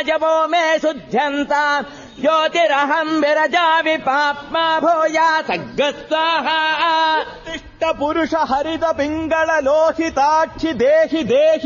वाजवो मे शुध्यन्ता ज्योतिरहम् विरजामि पाप्मा भूया सग्गस्वाहा पुरुष हरित पिंगल लोहिताक्षि देहि देहि